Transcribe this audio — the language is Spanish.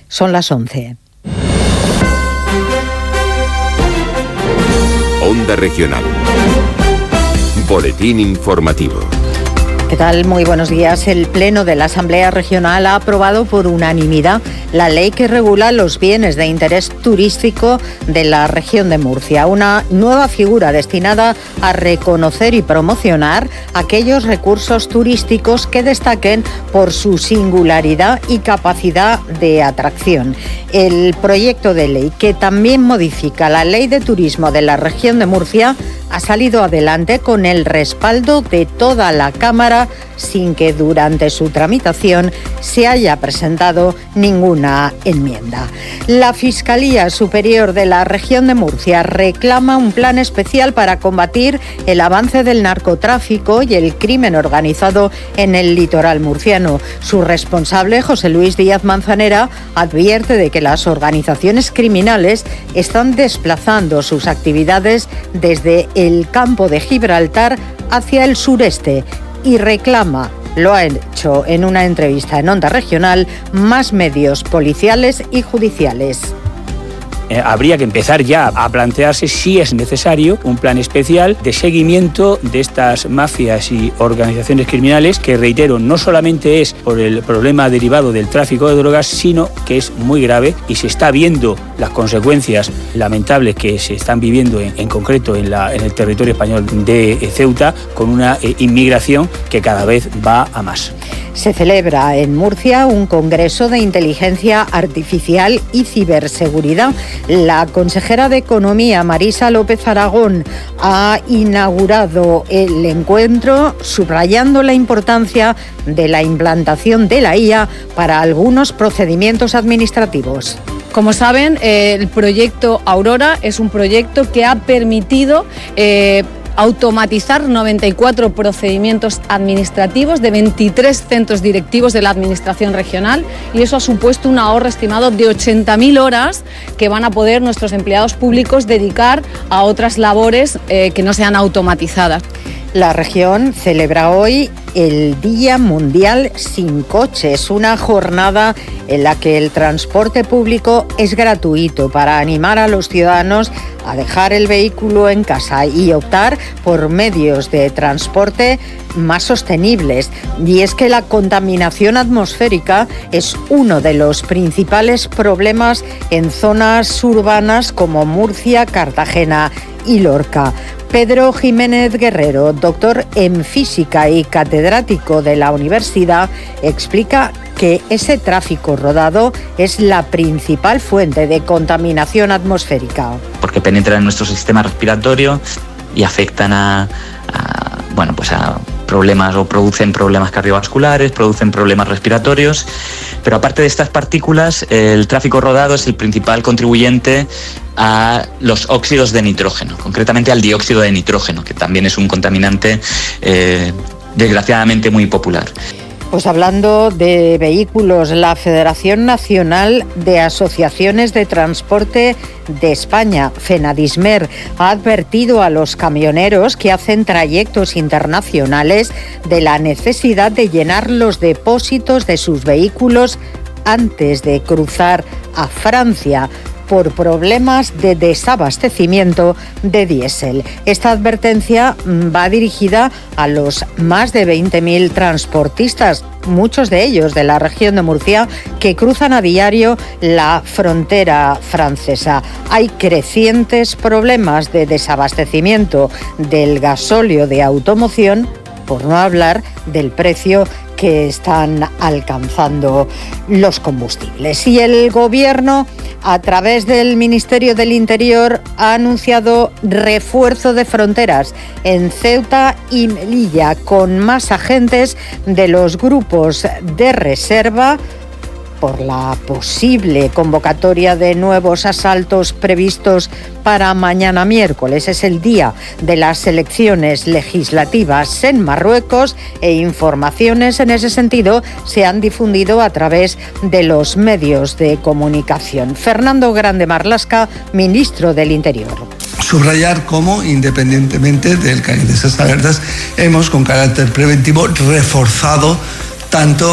Son las 11. Onda Regional. Boletín informativo. ¿Qué tal? Muy buenos días. El Pleno de la Asamblea Regional ha aprobado por unanimidad la ley que regula los bienes de interés turístico de la región de Murcia, una nueva figura destinada a reconocer y promocionar aquellos recursos turísticos que destaquen por su singularidad y capacidad de atracción. El proyecto de ley, que también modifica la Ley de Turismo de la región de Murcia, ha salido adelante con el respaldo de toda la Cámara, sin que durante su tramitación se haya presentado ninguna enmienda. La Fiscalía Superior de la región de Murcia reclama un plan especial para combatir el avance del narcotráfico y el crimen organizado en el litoral murciano. Su responsable, José Luis Díaz Manzanera, advierte de que las organizaciones criminales están desplazando sus actividades desde el campo de Gibraltar hacia el sureste y reclama, lo ha hecho en una entrevista en Onda Regional, más medios policiales y judiciales. Habría que empezar ya a plantearse si es necesario un plan especial de seguimiento de estas mafias y organizaciones criminales, que, reitero, no solamente es por el problema derivado del tráfico de drogas, sino que es muy grave y se está viendo las consecuencias lamentables que se están viviendo en concreto en el territorio español de Ceuta, con una inmigración que cada vez va a más. Se celebra en Murcia un congreso de inteligencia artificial y ciberseguridad. La consejera de Economía, Marisa López Aragón, ha inaugurado el encuentro subrayando la importancia de la implantación de la IA para algunos procedimientos administrativos. Como saben, el proyecto Aurora es un proyecto que ha permitido automatizar 94 procedimientos administrativos de 23 centros directivos de la Administración regional, y eso ha supuesto un ahorro estimado de 80.000 horas que van a poder nuestros empleados públicos dedicar a otras labores que no sean automatizadas. La región celebra hoy el Día Mundial sin Coches, una jornada en la que el transporte público es gratuito para animar a los ciudadanos a dejar el vehículo en casa y optar por medios de transporte más sostenibles. Y es que la contaminación atmosférica es uno de los principales problemas en zonas urbanas como Murcia, Cartagena y Lorca. Pedro Jiménez Guerrero, doctor en física y catedrático de la universidad, explica que ese tráfico rodado es la principal fuente de contaminación atmosférica. Porque penetran en nuestro sistema respiratorio y afectan a problemas, o producen problemas cardiovasculares, producen problemas respiratorios. Pero aparte de estas partículas, el tráfico rodado es el principal contribuyente a los óxidos de nitrógeno, concretamente al dióxido de nitrógeno, que también es un contaminante desgraciadamente muy popular. Pues hablando de vehículos, la Federación Nacional de Asociaciones de Transporte de España, FENADISMER, ha advertido a los camioneros que hacen trayectos internacionales de la necesidad de llenar los depósitos de sus vehículos antes de cruzar a Francia por problemas de desabastecimiento de diésel. Esta advertencia va dirigida a los más de 20.000 transportistas, muchos de ellos de la región de Murcia, que cruzan a diario la frontera francesa. Hay crecientes problemas de desabastecimiento del gasóleo de automoción, por no hablar del precio que están alcanzando los combustibles. Y el Gobierno, a través del Ministerio del Interior, ha anunciado refuerzo de fronteras en Ceuta y Melilla, con más agentes de los grupos de reserva, por la posible convocatoria de nuevos asaltos previstos para mañana miércoles. Es el día de las elecciones legislativas en Marruecos, e informaciones en ese sentido se han difundido a través de los medios de comunicación. Fernando Grande Marlaska, ministro del Interior. Subrayar cómo, independientemente del que hay de esas alertas, hemos, con carácter preventivo, reforzado tanto